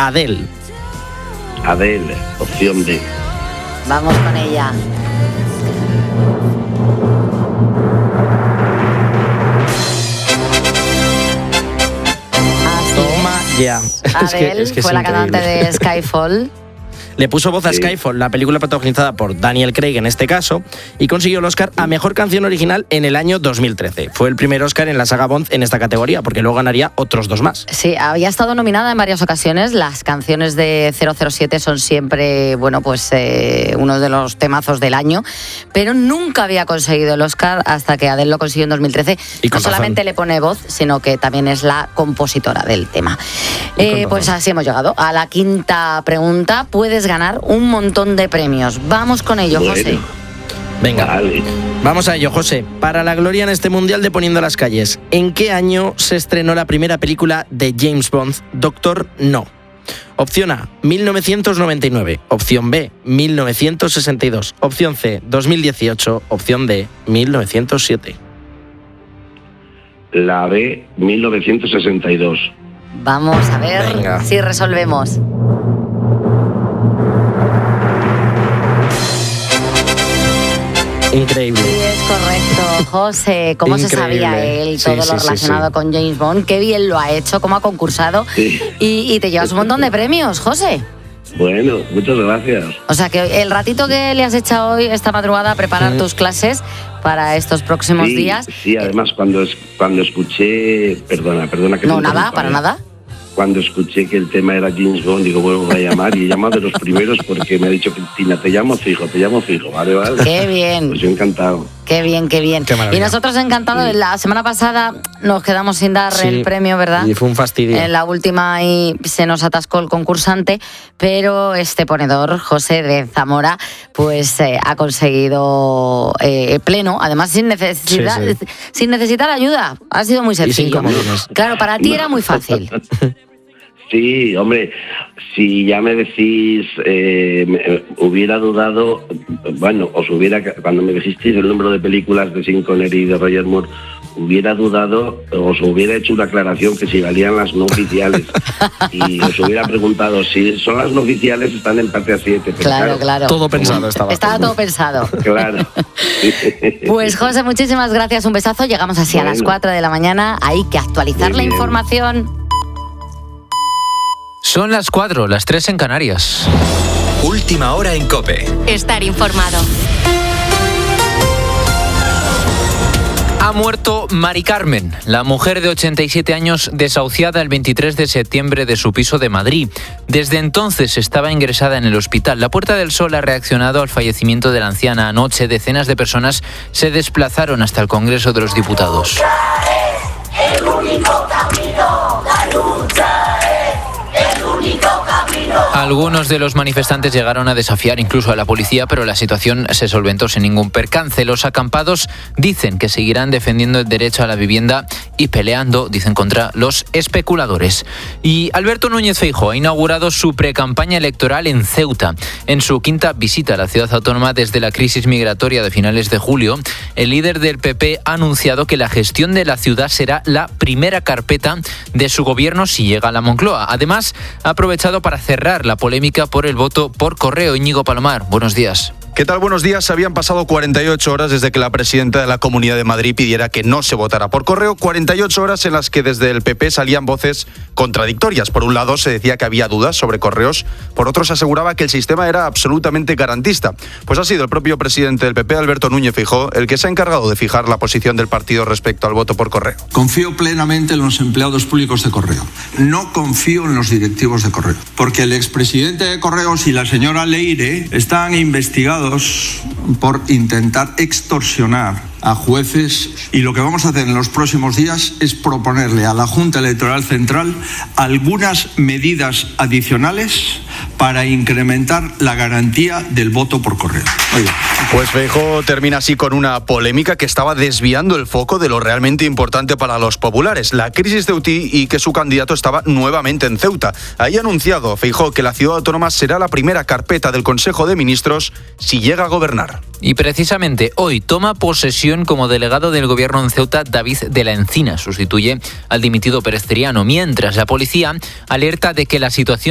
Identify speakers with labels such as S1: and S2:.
S1: Adele.
S2: Adele, opción D.
S3: Vamos con ella.
S1: Toma ya.
S3: Adele fue la cantante de Skyfall.
S1: Le puso voz a Skyfall, la película protagonizada por Daniel Craig en este caso, y consiguió el Oscar a Mejor Canción Original en el año 2013. Fue el primer Oscar en la saga Bond en esta categoría, porque luego ganaría otros 2 más.
S3: Sí, había estado nominada en varias ocasiones. Las canciones de 007 son siempre, uno de los temazos del año, pero nunca había conseguido el Oscar hasta que Adele lo consiguió en 2013. Y no solamente le pone voz, sino que también es la compositora del tema. Pues así hemos llegado a la quinta pregunta. Puedes ganar un montón de premios. Vamos con ello, José.
S1: Venga, vale. Vamos a ello, José. Para la gloria en este mundial de Poniendo las calles, ¿en qué año se estrenó la primera película de James Bond, Doctor No? Opción A, 1999. Opción B, 1962. Opción C, 2018. Opción D, 1907.
S2: La B, 1962.
S3: Vamos a ver si resolvemos.
S1: Increíble.
S3: Sí, es correcto, José. ¿Cómo se sabía él todo lo relacionado con James Bond? Qué bien lo ha hecho, cómo ha concursado. Sí. Y te llevas un montón de premios, José.
S2: Bueno, muchas gracias.
S3: O sea, que el ratito que le has echado hoy, esta madrugada, a preparar tus clases para estos próximos días.
S2: Sí, además cuando escuché... Perdona que...
S3: No, nada, para nada.
S2: Cuando escuché que el tema era James Bond, digo, bueno, voy a llamar, y he llamado de los primeros porque me ha dicho Cristina, te llamo fijo, vale.
S3: Qué bien.
S2: Pues yo encantado.
S3: Qué bien. Qué y nosotros encantados. La semana pasada nos quedamos sin dar el premio, ¿verdad?
S1: Y fue un fastidio.
S3: En la última y se nos atascó el concursante, pero este ponedor, José de Zamora, pues ha conseguido pleno, además sin necesitar ayuda. Ha sido muy sencillo. Claro, para ti era muy fácil.
S2: Sí, hombre, si ya me decís, hubiera dudado, cuando me dijisteis el número de películas de Sean Connery y de Roger Moore, hubiera dudado, os hubiera hecho una aclaración que si valían las no oficiales. Y os hubiera preguntado, si son las no oficiales, están en parte a 7.
S3: Claro.
S1: Todo pensado estaba.
S3: Estaba todo pensado.
S2: Claro.
S3: Pues José, muchísimas gracias, un besazo. Llegamos así a las 4 de la mañana. Hay que actualizar la información.
S4: Son las 4, las 3 en Canarias.
S5: Última hora en COPE.
S6: Estar informado.
S4: Ha muerto Mari Carmen, la mujer de 87 años desahuciada el 23 de septiembre de su piso de Madrid. Desde entonces estaba ingresada en el hospital. La Puerta del Sol ha reaccionado al fallecimiento de la anciana. Anoche decenas de personas se desplazaron hasta el Congreso de los Diputados.
S7: El único camino, la lucha es el único camino.
S4: Algunos de los manifestantes llegaron a desafiar incluso a la policía, pero la situación se solventó sin ningún percance. Los acampados dicen que seguirán defendiendo el derecho a la vivienda y peleando, dicen, contra los especuladores. Y Alberto Núñez Feijóo ha inaugurado su precampaña electoral en Ceuta. En su quinta visita a la ciudad autónoma desde la crisis migratoria de finales de julio, el líder del PP ha anunciado que la gestión de la ciudad será la primera carpeta de su gobierno si llega a la Moncloa. Además, ha aprovechado para cerrar la polémica por el voto por correo. Íñigo Palomar, buenos días.
S8: ¿Qué tal? Buenos días. Habían pasado 48 horas desde que la presidenta de la Comunidad de Madrid pidiera que no se votara por correo. 48 horas en las que desde el PP salían voces contradictorias. Por un lado se decía que había dudas sobre correos, por otro se aseguraba que el sistema era absolutamente garantista. Pues ha sido el propio presidente del PP, Alberto Núñez Feijóo, el que se ha encargado de fijar la posición del partido respecto al voto por correo.
S9: Confío plenamente en los empleados públicos de correo. No confío en los directivos de correo. Porque el expresidente de Correos y la señora Leire están investigados por intentar extorsionar a jueces, y lo que vamos a hacer en los próximos días es proponerle a la Junta Electoral Central algunas medidas adicionales para incrementar la garantía del voto por correo. Oiga.
S8: Pues Feijóo termina así con una polémica que estaba desviando el foco de lo realmente importante para los populares, la crisis ceutí, y que su candidato estaba nuevamente en Ceuta. Ahí ha anunciado Feijóo que la ciudad autónoma será la primera carpeta del Consejo de Ministros si llega a gobernar.
S4: Y precisamente hoy toma posesión como delegado del gobierno en Ceuta David de la Encina. Sustituye al dimitido Pérez Triano, mientras la policía alerta de que la situación